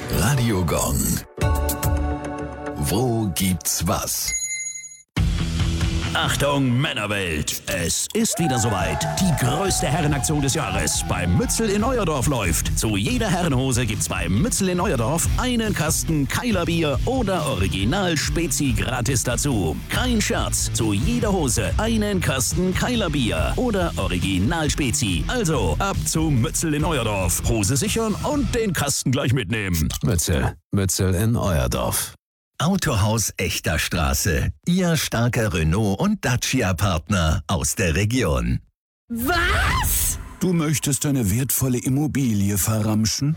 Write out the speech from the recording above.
Radio Gong. Wo gibt's was? Achtung, Männerwelt! Es ist wieder soweit. Die größte Herrenaktion des Jahres beim Mützel in Neuerdorf läuft. Zu jeder Herrenhose gibt's beim Mützel in Neuerdorf einen Kasten Keiler Bier oder Original Spezi gratis dazu. Kein Scherz, zu jeder Hose einen Kasten Keiler Bier oder Original Spezi. Also ab zum Mützel in Neuerdorf. Hose sichern und den Kasten gleich mitnehmen. Mützel in Euerdorf. Autohaus Echter Straße. Ihr starker Renault- und Dacia-Partner aus der Region. Was? Du möchtest eine wertvolle Immobilie verramschen?